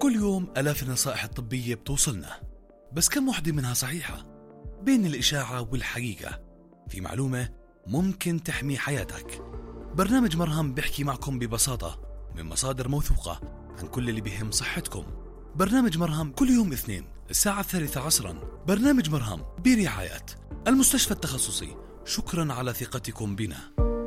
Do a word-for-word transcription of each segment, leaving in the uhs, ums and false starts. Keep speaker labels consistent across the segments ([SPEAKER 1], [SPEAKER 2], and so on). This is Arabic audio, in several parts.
[SPEAKER 1] كل يوم آلاف النصائح الطبية بتوصلنا، بس كم وحدة منها صحيحة؟ بين الإشاعة والحقيقة في معلومة ممكن تحمي حياتك. برنامج مرهم بيحكي معكم ببساطة من مصادر موثوقة عن كل اللي بيهم صحتكم. برنامج مرهم كل يوم اثنين الساعة الثالثة عصرا. برنامج مرهم برعاية المستشفى التخصصي. شكرا على ثقتكم بنا.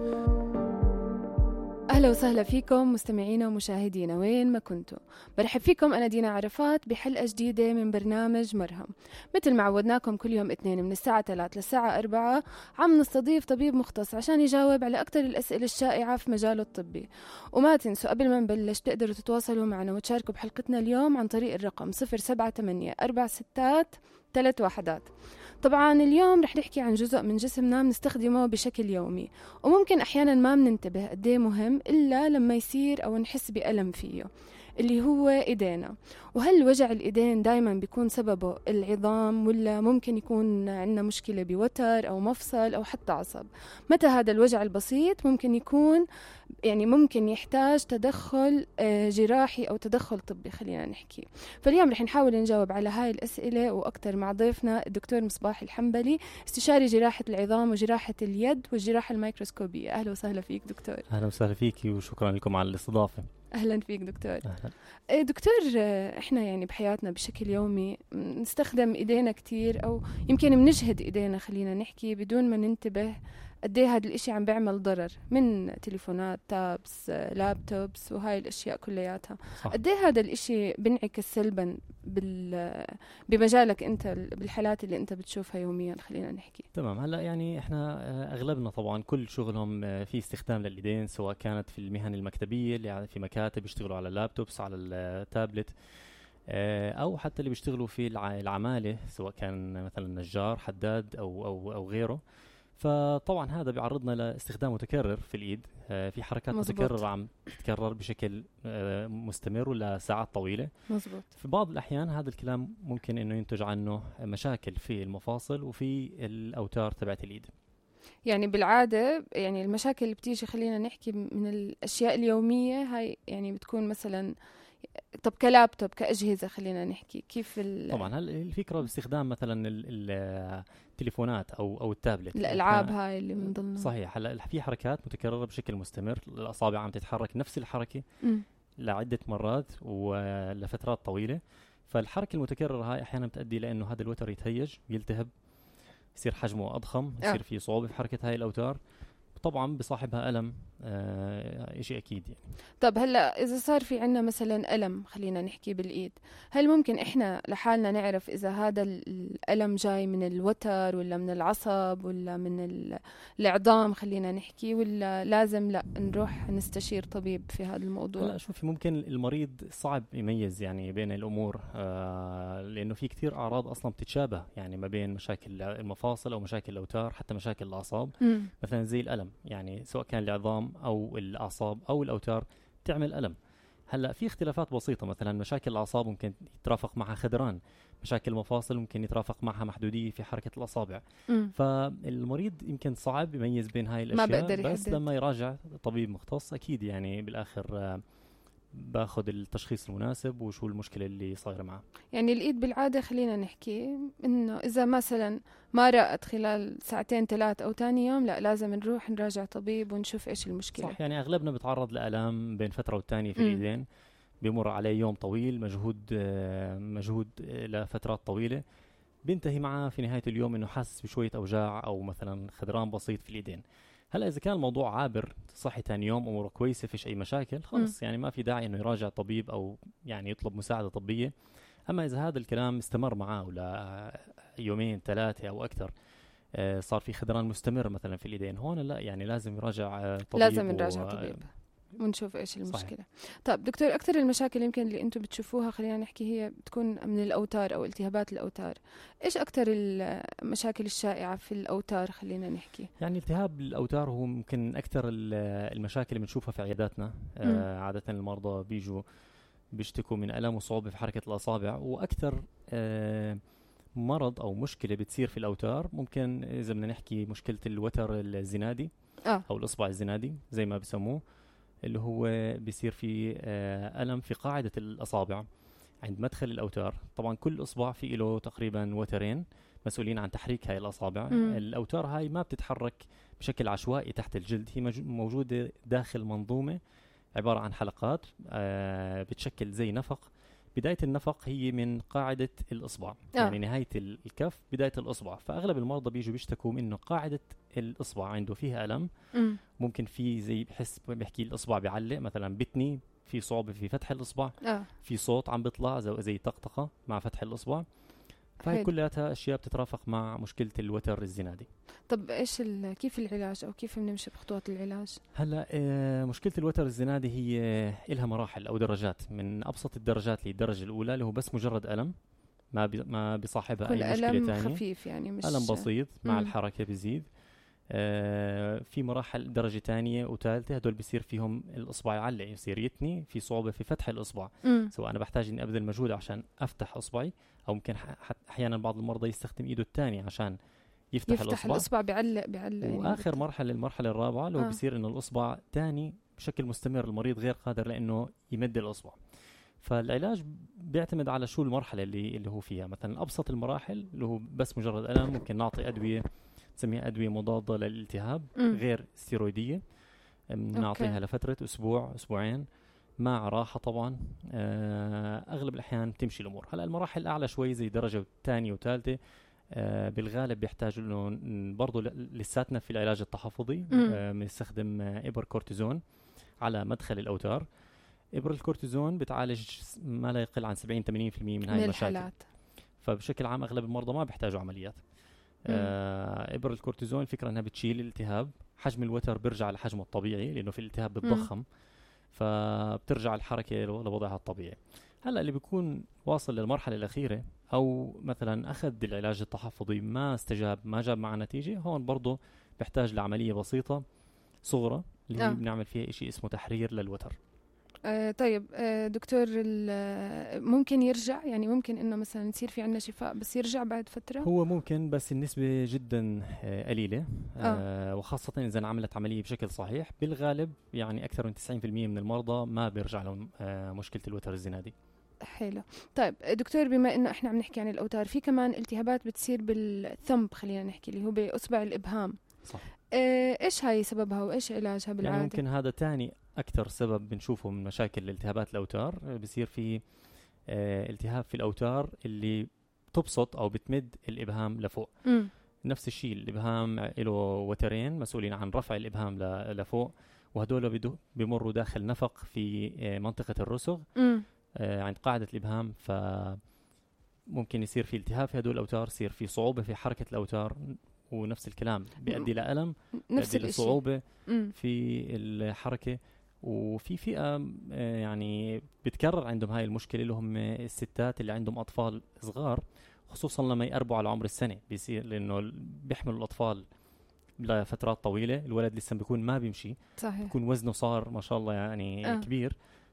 [SPEAKER 2] أهلا وسهلا فيكم مستمعينا ومشاهدينا وين ما كنتوا. برحب فيكم أنا دينا عرفات بحلقة جديدة من برنامج مرهم. مثل ما عودناكم كل يوم اثنين من الساعة ثلاثة للساعة أربعة عم نستضيف طبيب مختص عشان يجاوب على أكثر الأسئلة الشائعة في مجاله الطبي. وما تنسوا قبل ما نبلش تقدروا تتواصلوا معنا وتشاركوا بحلقتنا اليوم عن طريق الرقم صفر سبعة ثمانية أربعة ستات ثلاث وحدات. طبعا اليوم رح نحكي عن جزء من جسمنا بنستخدمه بشكل يومي وممكن أحيانا ما بننتبه قديه مهم إلا لما يصير أو نحس بألم فيه، اللي هو إيدينا. وهل وجع الإيدين دايما بيكون سببه العظام ولا ممكن يكون عندنا مشكلة بوتر أو مفصل أو حتى عصب؟ متى هذا الوجع البسيط ممكن يكون يعني ممكن يحتاج تدخل جراحي أو تدخل طبي؟ خلينا نحكي. فاليوم رح نحاول نجاوب على هاي الأسئلة وأكتر مع ضيفنا الدكتور مصباح الحنبلي، استشاري جراحة العظام وجراحة اليد والجراحة الميكروسكوبية. أهلا وسهلا فيك دكتور.
[SPEAKER 3] أهلا وسهلا فيك وشكرا لكم على الاستضافة.
[SPEAKER 2] أهلا فيك دكتور.
[SPEAKER 3] أهلا.
[SPEAKER 2] دكتور، إحنا يعني بحياتنا بشكل يومي نستخدم إيدينا كتير أو يمكن منجهد إيدينا خلينا نحكي بدون ما ننتبه قديه هذا الإشي عم بيعمل ضرر من تليفونات، تابس، لابتوبس وهاي الأشياء كلياتها. قديه هذا الإشي بنعكس سلبا بال بمجالك أنت بالحالات اللي أنت بتشوفها يوميا خلينا نحكي؟
[SPEAKER 3] تمام. هلا يعني إحنا أغلبنا طبعا كل شغلهم في استخدام للإيدين، سواء كانت في المهن المكتبية اللي في مكاتب يشتغلوا على اللابتوبس على التابلت، أو حتى اللي بيشتغلوا في العمالة سواء كان مثلا نجار حداد أو أو أو غيره. فطبعا هذا بيعرضنا لاستخدام متكرر في الإيد، في حركات مزبوط. متكررة عم تتكرر بشكل مستمر لساعات طويلة.
[SPEAKER 2] مزبوط.
[SPEAKER 3] في بعض الأحيان هذا الكلام ممكن إنه ينتج عنه مشاكل في المفاصل وفي الأوتار تبعت الإيد.
[SPEAKER 2] يعني بالعادة يعني المشاكل اللي بتيجي خلينا نحكي من الأشياء اليومية هاي يعني بتكون مثلا طب كلابتوب كأجهزة خلينا نحكي كيف
[SPEAKER 3] طبعا هل الفكرة باستخدام مثلا التليفونات أو أو التابلت
[SPEAKER 2] الألعاب هاي اللي من ضمنها.
[SPEAKER 3] صحيح. هلا في حركات متكررة بشكل مستمر، الأصابع عم تتحرك نفس الحركة م. لعدة مرات ولفترات طويلة. فالحركة المتكررة هاي أحيانا بتؤدي لأنه هذا الوتر يتهيج يلتهب، يصير حجمه أضخم، يصير في صعوبة في حركة هاي الأوتار، طبعا بصاحبها ألم، آه إشي أكيد يعني.
[SPEAKER 2] طب هلأ إذا صار في عنا مثلا ألم خلينا نحكي بالإيد، هل ممكن إحنا لحالنا نعرف إذا هذا الألم جاي من الوتر ولا من العصب ولا من العظام خلينا نحكي، ولا لازم لا نروح نستشير طبيب في هذا الموضوع؟
[SPEAKER 3] لا شوفي، ممكن المريض صعب يميز يعني بين الأمور، آه لأنه في كتير أعراض أصلا بتتشابه يعني ما بين مشاكل المفاصل أو مشاكل الأوتار حتى مشاكل الأعصاب. م. مثلا زي الألم، يعني سواء كان العظام أو الأعصاب أو الأوتار تعمل ألم. هلأ في اختلافات بسيطة، مثلا مشاكل الأعصاب ممكن يترافق معها خدران، مشاكل المفاصل ممكن يترافق معها محدودية في حركة الأصابع. م. فالمريض يمكن صعب يميز بين هاي الأشياء، بس يحدد. لما يراجع طبيب مختص أكيد يعني بالآخر باخد التشخيص المناسب وشو المشكلة اللي صايرة معه.
[SPEAKER 2] يعني الإيد بالعادة خلينا نحكي إنه إذا مثلا ما رأت خلال ساعتين ثلاث أو تاني يوم، لا لازم نروح نراجع طبيب ونشوف إيش المشكلة.
[SPEAKER 3] صح، يعني أغلبنا بتعرض لآلام بين فترة والتانية في م. الإيدين، بيمر عليه يوم طويل مجهود مجهود لفترات طويلة، بينتهي معه في نهاية اليوم إنه حاسس بشوية أوجاع أو مثلا خدران بسيط في الإيدين. هلا إذا كان الموضوع عابر صحي تاني يوم أموره كويسة فيش أي مشاكل، خلص يعني ما في داعي إنه يراجع طبيب أو يعني يطلب مساعدة طبية. أما إذا هذا الكلام استمر معه ولا يومين ثلاثة أو أكثر، آه صار في خدران مستمر مثلا في الإيدين، هون لا يعني لازم يراجع آه طبيب.
[SPEAKER 2] لازم نراجع و... طبيب ونشوف إيش المشكلة. صحيح. طب دكتور، أكثر المشاكل يمكن اللي أنتم بتشوفوها خلينا نحكي هي بتكون من الأوتار أو التهابات الأوتار. إيش أكثر المشاكل الشائعة في الأوتار خلينا نحكي؟
[SPEAKER 3] يعني التهاب الأوتار هو ممكن أكثر المشاكل اللي بنشوفها في عياداتنا. آه عادة المرضى بيجوا بيشتكوا من ألم وصعوبة في حركة الأصابع، وأكثر آه مرض أو مشكلة بتصير في الأوتار ممكن إذا بدنا نحكي مشكلة الوتر الزنادي آه. أو الإصبع الزنادي زي ما بسموه، اللي هو بيصير في ألم في قاعدة الأصابع. عند مدخل الأوتار. طبعا كل إصبع فيه له تقريبا وترين مسؤولين عن تحريك هاي الأصابع.
[SPEAKER 2] مم.
[SPEAKER 3] الأوتار هاي ما بتتحرك بشكل عشوائي تحت الجلد، هي موجودة داخل منظومة عبارة عن حلقات آه بتشكل زي نفق. بداية النفق هي من قاعدة الإصبع،
[SPEAKER 2] آه.
[SPEAKER 3] يعني نهاية الكف بداية الإصبع. فأغلب المرضى بيجوا بيشتكوا إنه قاعدة الإصبع عنده فيها ألم.
[SPEAKER 2] مم.
[SPEAKER 3] ممكن في زي بحس بيحكي الإصبع بيعلق مثلا، بتني، في صعوبة في فتح الإصبع،
[SPEAKER 2] آه.
[SPEAKER 3] في صوت عم بيطلع زي, زي طقطقة مع فتح الإصبع. فهي
[SPEAKER 2] حلو.
[SPEAKER 3] كلها أشياء بتترافق مع مشكلة الوتر الزنادي.
[SPEAKER 2] طب إيش ال... كيف العلاج أو كيف بنمشي بخطوات العلاج؟
[SPEAKER 3] هلا آه مشكلة الوتر الزنادي هي إلها مراحل أو درجات. من أبسط الدرجات اللي الدرجة الأولى اللي هو بس مجرد ألم، ما بي ما بيصاحبها أي مشكلة
[SPEAKER 2] ألم
[SPEAKER 3] تانية،
[SPEAKER 2] خفيف يعني مش
[SPEAKER 3] ألم بسيط مع
[SPEAKER 2] مم.
[SPEAKER 3] الحركة بيزيد. آه في مراحل درجة تانية وثالثة، هدول بيصير فيهم الإصبع يعلق، يصير يتني، في صعوبة في فتح الإصبع.
[SPEAKER 2] مم.
[SPEAKER 3] سواء أنا بحتاج إني أبذل مجهود عشان أفتح إصبعي، أو ممكن أحيانا بعض المرضى يستخدم إيده الثانية عشان يفتح,
[SPEAKER 2] يفتح
[SPEAKER 3] الإصبع.
[SPEAKER 2] الإصبع بيعلق بيعلق
[SPEAKER 3] وآخر
[SPEAKER 2] يعني
[SPEAKER 3] مرحلة المرحلة الرابعة لو
[SPEAKER 2] آه.
[SPEAKER 3] بيصير إنه الإصبع تاني بشكل مستمر المريض غير قادر لأنه يمد الإصبع. فالعلاج بيعتمد على شو المرحلة اللي اللي هو فيها. مثلا أبسط المراحل اللي هو بس مجرد ألم، ممكن نعطي أدوية نسميها أدوية مضادة للالتهاب
[SPEAKER 2] مم.
[SPEAKER 3] غير ستيرويدية، نعطيها لفترة أسبوع أسبوعين مع راحة طبعا. آه أغلب الأحيان بتمشي الأمور. هلأ المراحل الأعلى شوي زي درجة ثانية وثالثة آه بالغالب بيحتاج إنه برضو لساتنا في العلاج التحفظي بنستخدم آه إبر كورتيزون على مدخل الأوتار. إبر الكورتيزون بتعالج ما لا يقل عن سبعين ثمانين بالمئة من هاي المشاكل. فبشكل عام أغلب المرضى ما بيحتاجوا عمليات. آه إبر الكورتيزون الفكرة أنها بتشيل الالتهاب، حجم الوتر بيرجع لحجمه الطبيعي لأنه في الالتهاب بتضخم، فبترجع الحركة لوضعها الطبيعي. هلأ اللي بيكون واصل للمرحلة الأخيرة أو مثلا أخذ العلاج التحفظي ما استجاب، ما جاب معه نتيجة، هون برضو بيحتاج لعملية بسيطة صغرى اللي هي بنعمل فيها إشي اسمه تحرير للوتر.
[SPEAKER 2] آه طيب آه دكتور، ممكن يرجع يعني ممكن إنه مثلا يصير في عنا شفاء بس يرجع بعد فترة؟
[SPEAKER 3] هو ممكن بس النسبة جدا آه قليلة. آه آه وخاصة إذا عملت عملية بشكل صحيح. بالغالب يعني أكثر من تسعين بالمئة من المرضى ما بيرجع لهم آه مشكلة الوتر الزنادي.
[SPEAKER 2] حلو. طيب دكتور، بما إنه إحنا عم نحكي عن الأوتار، في كمان التهابات بتصير بالثمب خلينا نحكي اللي هو بأصبع الإبهام.
[SPEAKER 3] صح.
[SPEAKER 2] آه إيش هاي سببها وإيش علاجها بالعادة؟
[SPEAKER 3] يعني ممكن هذا تاني أكثر سبب بنشوفه من مشاكل التهابات الأوتار. بصير في آه التهاب في الأوتار اللي بتبسط أو بتمد الإبهام لفوق.
[SPEAKER 2] م.
[SPEAKER 3] نفس الشيء الإبهام له وترين مسؤولين عن رفع الإبهام لفوق، وهدول بيمروا داخل نفق في آه منطقة الرسغ آه عند قاعدة الإبهام. فممكن يصير في التهاب في هدول الأوتار، يصير في صعوبة في حركة الأوتار، ونفس الكلام بيؤدي لألم،
[SPEAKER 2] نفس
[SPEAKER 3] بيؤدي لصعوبة
[SPEAKER 2] مم.
[SPEAKER 3] في الحركة. وفي فئة يعني بتكرر عندهم هاي المشكلة اللي هم الستات اللي عندهم أطفال صغار، خصوصا لما يقربوا على عمر السنة، بيصير لأنه بيحملوا الأطفال لفترات طويلة، الولد لسه بيكون ما بيمشي،
[SPEAKER 2] صحيح.
[SPEAKER 3] بيكون وزنه صار ما شاء الله يعني آه. كبير،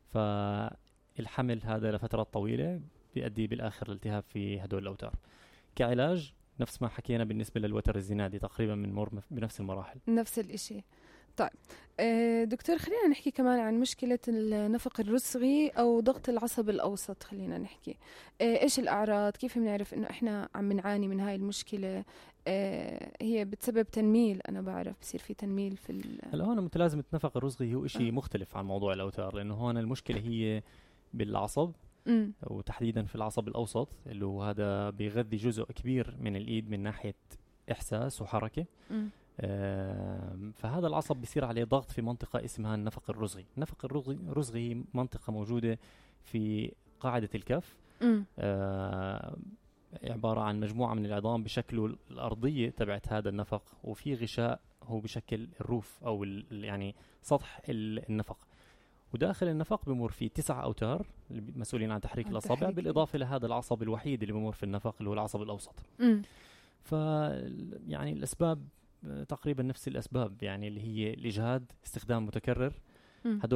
[SPEAKER 3] فالحمل هذا لفترات طويلة بيؤدي بالآخر الالتهاب في هدول الأوتار. كعلاج نفس ما حكينا بالنسبة للوتر الزنادي، تقريبا بنمر بنفس المراحل،
[SPEAKER 2] نفس الاشي. طيب دكتور، خلينا نحكي كمان عن مشكلة النفق الرسغي أو ضغط العصب الأوسط. خلينا نحكي إيش الأعراض، كيف بنعرف إنه إحنا عم نعاني من هاي المشكلة؟ هي بتسبب تنميل، أنا بعرف بصير في تنميل في
[SPEAKER 3] هلا هون متلازمة النفق الرسغي هو إشي آه. مختلف عن موضوع الأوتار، لأنه هون المشكلة هي بالعصب م. وتحديدا في العصب الأوسط اللي هو هذا بيغذي جزء كبير من الإيد من ناحية إحساس وحركة. م. آه فهذا العصب بيصير عليه ضغط في منطقة اسمها النفق الرسغي. النفق الرسغي هي منطقة موجودة في قاعدة الكف، آه عبارة عن مجموعة من العظام بشكل الأرضية تبعت هذا النفق، وفي غشاء هو بشكل الروف أو يعني سطح النفق، وداخل النفق بمر فيه تسع أوتار مسؤولين عن تحريك الأصابع، بالإضافة لهذا العصب الوحيد اللي بمر في النفق اللي هو العصب الأوسط. ف يعني الأسباب تقريبا نفس الأسباب، يعني اللي هي الإجهاد، استخدام متكرر، هدول